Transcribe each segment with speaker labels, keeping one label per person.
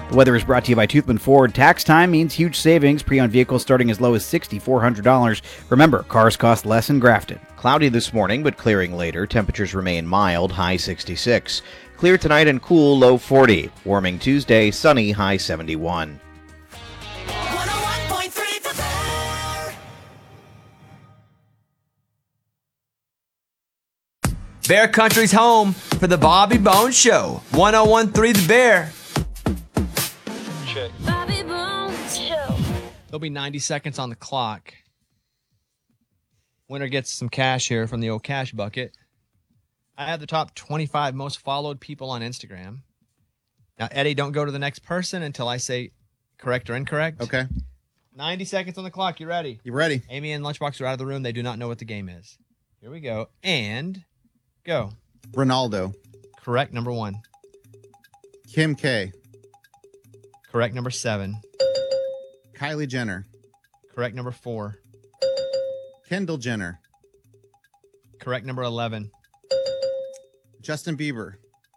Speaker 1: The weather is brought to you by Toothman Ford. Tax time means huge savings. Pre-owned vehicles starting as low as $6,400. Remember, cars cost less in Grafton.
Speaker 2: Cloudy this morning, but clearing later. Temperatures remain mild, high 66. Clear tonight and cool, low 40. Warming Tuesday, sunny, high 71.
Speaker 3: 101.3 The Bear.
Speaker 4: Bear Country's home for the Bobby Bones Show. 101.3 The Bear.
Speaker 5: Bobby Bones Show.
Speaker 4: There'll be 90 seconds on the clock. Winner gets some cash here from the old cash bucket. I have the top 25 most followed people on Instagram. Now, Eddie, don't go to the next person until I say correct or incorrect.
Speaker 6: Okay.
Speaker 4: 90 seconds on the clock. You ready?
Speaker 6: You ready?
Speaker 4: Amy and Lunchbox are out of the room. They do not know what the game is. Here we go. And go.
Speaker 6: Ronaldo.
Speaker 4: Correct, number 1.
Speaker 6: Kim K.
Speaker 4: Correct, number 7.
Speaker 6: Kylie Jenner.
Speaker 4: Correct, number 4.
Speaker 6: Kendall Jenner.
Speaker 4: Correct, number 11.
Speaker 6: Justin Bieber.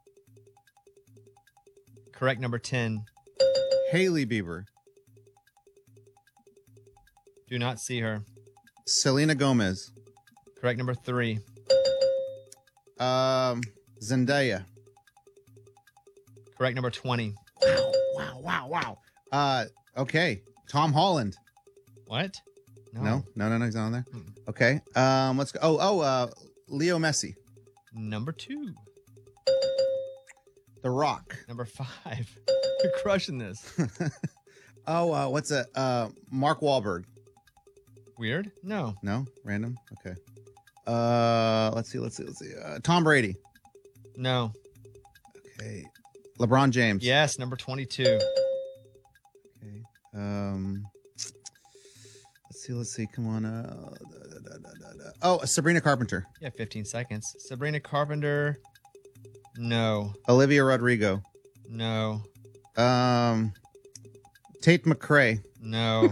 Speaker 4: Correct, number 10.
Speaker 6: Hailey Bieber.
Speaker 4: Do not see her.
Speaker 6: Selena Gomez.
Speaker 4: Correct, number 3.
Speaker 6: Zendaya.
Speaker 4: Correct, number 20.
Speaker 6: Wow. Okay. Tom Holland.
Speaker 4: What?
Speaker 6: No, he's not on there. Okay. Let's go. Leo Messi.
Speaker 4: Number 2.
Speaker 6: The Rock.
Speaker 4: Number 5. You're crushing this.
Speaker 6: What's it? Mark Wahlberg.
Speaker 4: Weird? No.
Speaker 6: No? Random? Okay. Let's see. Tom Brady.
Speaker 4: No.
Speaker 6: Okay. LeBron James.
Speaker 4: Yes, number 22.
Speaker 6: Okay. Let's see. Come on. Sabrina Carpenter.
Speaker 4: Yeah, 15 seconds. Sabrina Carpenter. No.
Speaker 6: Olivia Rodrigo.
Speaker 4: No.
Speaker 6: Tate McRae.
Speaker 4: No.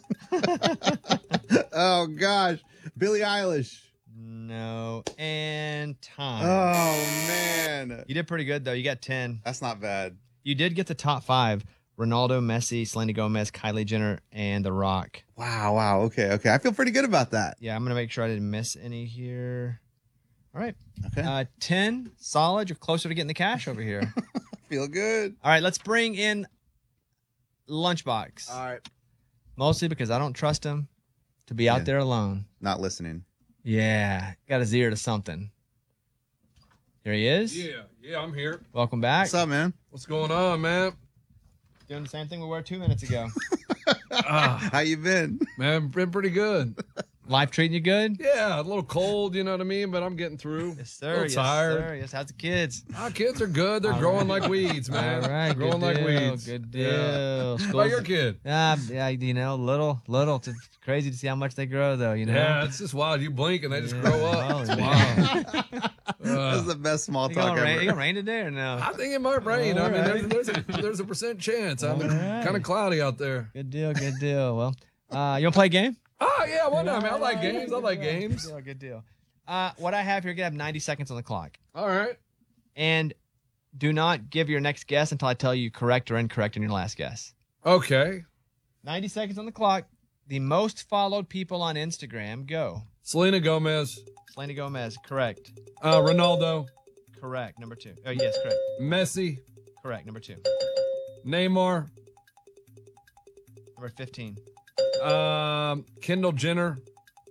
Speaker 6: Oh gosh. Billie Eilish.
Speaker 4: No. And time.
Speaker 6: Oh man.
Speaker 4: You did pretty good though. You got 10.
Speaker 6: That's not bad.
Speaker 4: You did get the top 5. Ronaldo, Messi, Selena Gomez, Kylie Jenner, and The Rock.
Speaker 6: Wow. Okay. I feel pretty good about that.
Speaker 4: Yeah, I'm going to make sure I didn't miss any here. All right.
Speaker 6: Okay.
Speaker 4: 10, solid. You're closer to getting the cash over here.
Speaker 6: Feel good.
Speaker 4: All right, let's bring in Lunchbox.
Speaker 6: All right.
Speaker 4: Mostly because I don't trust him to be out there alone.
Speaker 6: Not listening.
Speaker 4: Yeah, got his ear to something. Here he is.
Speaker 7: Yeah, I'm here.
Speaker 4: Welcome back.
Speaker 6: What's up, man?
Speaker 7: What's going on, man?
Speaker 4: Doing the same thing we were 2 minutes ago.
Speaker 6: How you been?
Speaker 7: Man, been pretty good.
Speaker 4: Life treating you good?
Speaker 7: Yeah, a little cold, you know what I mean? But I'm getting through.
Speaker 4: Yes, sir.
Speaker 7: A little
Speaker 4: Yes,
Speaker 7: tired.
Speaker 4: sir. Yes, how's the kids?
Speaker 7: Our kids are good. They're growing like weeds, man.
Speaker 4: All right,
Speaker 7: growing
Speaker 4: good
Speaker 7: like
Speaker 4: deal,
Speaker 7: weeds.
Speaker 4: Good deal.
Speaker 7: Yeah. How
Speaker 4: School's-
Speaker 7: about your kid?
Speaker 4: Yeah, you know, little. It's crazy to see how much they grow, though. You know.
Speaker 7: Yeah, it's just wild. You blink and they just grow up.
Speaker 4: Holy
Speaker 7: It's
Speaker 4: man.
Speaker 7: wild.
Speaker 6: That's the best small talk ever.
Speaker 4: You gonna rain today or no?
Speaker 7: I think it might rain.
Speaker 4: All
Speaker 7: I mean,
Speaker 4: right.
Speaker 7: there's a percent chance. I mean,
Speaker 4: All right.
Speaker 7: kind of cloudy out there.
Speaker 4: Good deal. Well, you wanna play a game?
Speaker 7: Oh yeah, why not? Man, I like games. I like games.
Speaker 4: Good deal. What I have here, you have 90 seconds on the clock.
Speaker 7: All right.
Speaker 4: And do not give your next guess until I tell you correct or incorrect in your last guess.
Speaker 7: Okay.
Speaker 4: 90 seconds on the clock. The most followed people on Instagram, go.
Speaker 7: Selena Gomez.
Speaker 4: Selena Gomez, correct.
Speaker 7: Ronaldo.
Speaker 4: Correct, number 2. Oh, yes, correct.
Speaker 7: Messi.
Speaker 4: Correct, number 2.
Speaker 7: Neymar.
Speaker 4: Number 15.
Speaker 7: Kendall Jenner.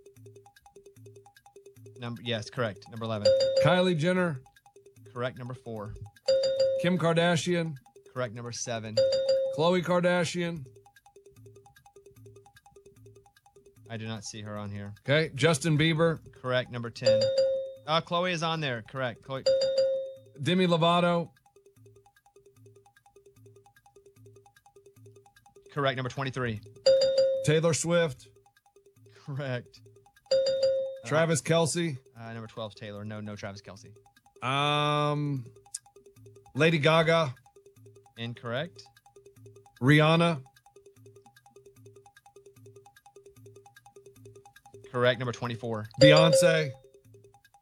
Speaker 4: Yes, correct. Number 11.
Speaker 7: Kylie Jenner.
Speaker 4: Correct, number 4.
Speaker 7: Kim Kardashian.
Speaker 4: Correct, number 7.
Speaker 7: Khloe Kardashian.
Speaker 4: I do not see her on here.
Speaker 7: Okay. Justin Bieber.
Speaker 4: Correct, number 10. Chloe is on there. Correct. Chloe.
Speaker 7: Demi Lovato.
Speaker 4: Correct, number 23.
Speaker 7: Taylor Swift.
Speaker 4: Correct.
Speaker 7: Travis Kelce.
Speaker 4: Number 12 is Taylor. No Travis Kelce.
Speaker 7: Lady Gaga.
Speaker 4: Incorrect.
Speaker 7: Rihanna.
Speaker 4: Correct, number 24.
Speaker 7: Beyonce.